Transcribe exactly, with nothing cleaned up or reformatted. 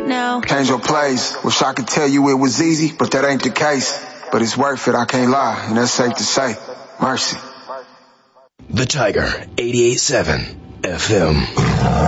now. Change your plays. Wish I could tell you it was easy, but that ain't the case. But it's worth it, I can't lie, and that's safe to say. Mercy. The Tiger, eighty-eight point seven F M.